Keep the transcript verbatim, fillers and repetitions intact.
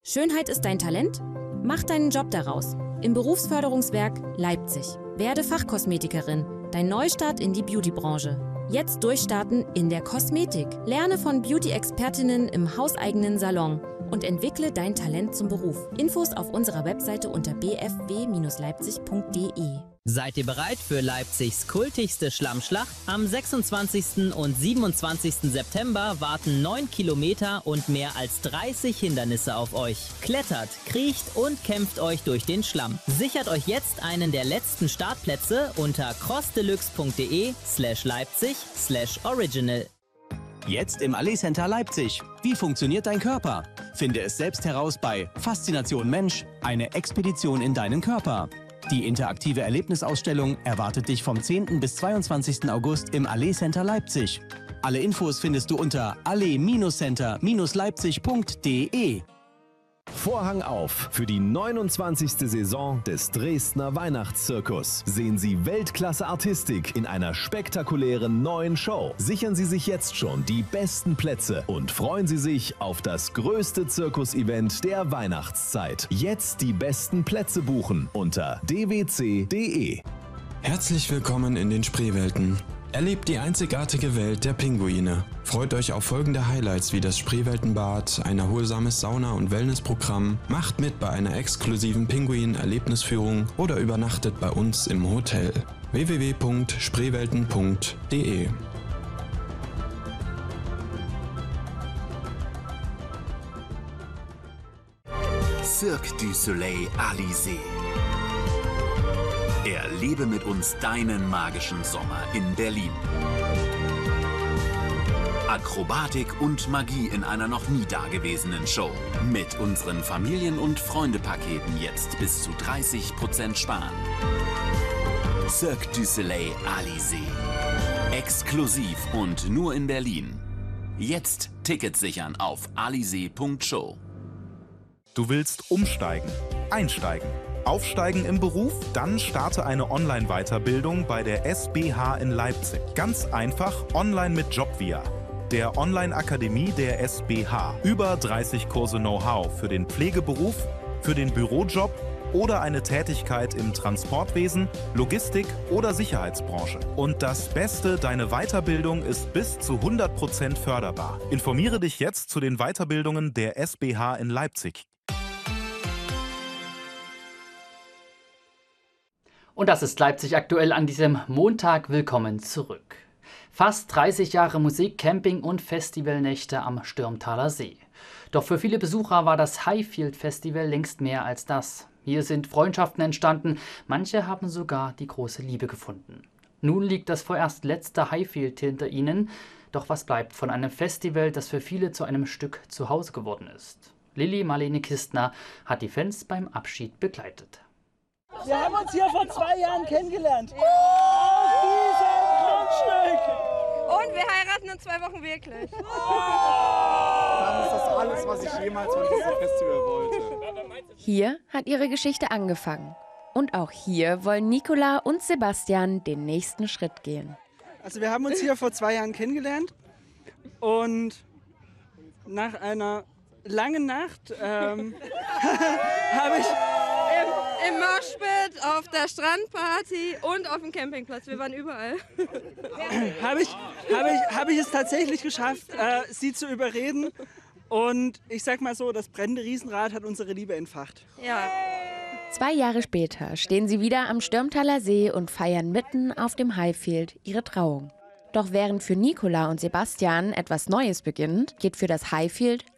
Schönheit ist dein Talent? Mach deinen Job daraus. Im Berufsförderungswerk Leipzig. Werde Fachkosmetikerin. Dein Neustart in die Beautybranche. Jetzt durchstarten in der Kosmetik. Lerne von Beauty-Expertinnen im hauseigenen Salon und entwickle dein Talent zum Beruf. Infos auf unserer Webseite unter b f w Bindestrich leipzig punkt d e. Seid ihr bereit für Leipzigs kultigste Schlammschlacht? Am sechsundzwanzigsten und siebenundzwanzigsten September warten neun Kilometer und mehr als dreißig Hindernisse auf euch. Klettert, kriecht und kämpft euch durch den Schlamm. Sichert euch jetzt einen der letzten Startplätze unter crossdeluxe punkt de slash Leipzig slash original. Jetzt im Allee Center Leipzig. Wie funktioniert dein Körper? Finde es selbst heraus bei Faszination Mensch, eine Expedition in deinen Körper. Die interaktive Erlebnisausstellung erwartet dich vom zehnten bis zweiundzwanzigsten August im Allee Center Leipzig. Alle Infos findest du unter allee Center Leipzig punkt de. Vorhang auf für die neunundzwanzigste Saison des Dresdner Weihnachtszirkus. Sehen Sie Weltklasse-Artistik in einer spektakulären neuen Show. Sichern Sie sich jetzt schon die besten Plätze und freuen Sie sich auf das größte Zirkusevent der Weihnachtszeit. Jetzt die besten Plätze buchen unter d w c punkt de. Herzlich willkommen in den Spreewelten. Erlebt die einzigartige Welt der Pinguine. Freut euch auf folgende Highlights wie das Spreeweltenbad, ein erholsames Sauna- und Wellnessprogramm, macht mit bei einer exklusiven Pinguin-Erlebnisführung oder übernachtet bei uns im Hotel. w w w punkt spreewelten punkt de. Cirque du Soleil Alizé. Erlebe mit uns deinen magischen Sommer in Berlin. Akrobatik und Magie in einer noch nie dagewesenen Show. Mit unseren Familien- und Freunde-Paketen jetzt bis zu dreißig Prozent sparen. Cirque du Soleil Alizé. Exklusiv und nur in Berlin. Jetzt Tickets sichern auf alizé punkt show. Du willst umsteigen, einsteigen, aufsteigen im Beruf? Dann starte eine Online-Weiterbildung bei der S B H in Leipzig. Ganz einfach, online mit Jobvia. Der Online-Akademie der S B H. Über dreißig Kurse Know-how für den Pflegeberuf, für den Bürojob oder eine Tätigkeit im Transportwesen, Logistik oder Sicherheitsbranche. Und das Beste, deine Weiterbildung ist bis zu hundert Prozent förderbar. Informiere dich jetzt zu den Weiterbildungen der S B H in Leipzig. Und das ist Leipzig aktuell an diesem Montag. Willkommen zurück. Fast dreißig Jahre Musik, Camping und Festivalnächte am Stürmtaler See. Doch für viele Besucher war das Highfield Festival längst mehr als das. Hier sind Freundschaften entstanden, manche haben sogar die große Liebe gefunden. Nun liegt das vorerst letzte Highfield hinter ihnen. Doch was bleibt von einem Festival, das für viele zu einem Stück Zuhause geworden ist? Lilly Marlene Kistner hat die Fans beim Abschied begleitet. Wir haben uns hier vor zwei Jahren kennengelernt. Auf diesem Grundstück. Und wir heiraten in zwei Wochen wirklich. Dann ist das alles, was ich jemals von diesem Festival wollte. Hier hat ihre Geschichte angefangen. Und auch hier wollen Nicola und Sebastian den nächsten Schritt gehen. Also wir haben uns hier vor zwei Jahren kennengelernt. Und nach einer langen Nacht ähm, habe ich... Im Moshpit, auf der Strandparty und auf dem Campingplatz. Wir waren überall. Habe ich, hab ich, hab ich es tatsächlich geschafft, äh, sie zu überreden. Und ich sag mal so, das brennende Riesenrad hat unsere Liebe entfacht. Ja. Zwei Jahre später stehen sie wieder am Stürmtaler See und feiern mitten auf dem Highfield ihre Trauung. Doch während für Nicola und Sebastian etwas Neues beginnt, geht für das Highfield